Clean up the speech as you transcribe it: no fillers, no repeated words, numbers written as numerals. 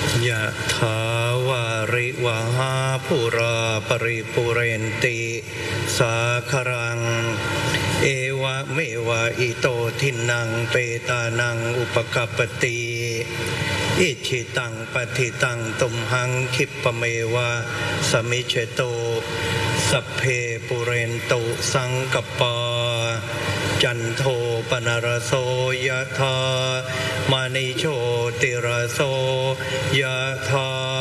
ยะถาวาริวหาปุราปริปุเรนติสาครังเอวะเมวะอิโตทินังเปตานังอุปกัปปติอิชิตังปฏิตังตุมหังคิปะเมวะสมิจโตสัพเพปุเรนตุสังกปาจันโทปนรโสยะธามณิโชติรโสยะธา